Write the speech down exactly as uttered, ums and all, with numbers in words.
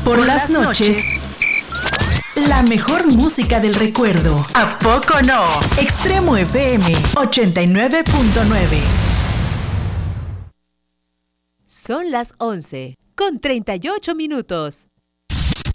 Por las noches, la mejor música del recuerdo. ¿A poco no? Extremo F M ochenta y nueve punto nueve. Son las once con treinta y ocho minutos.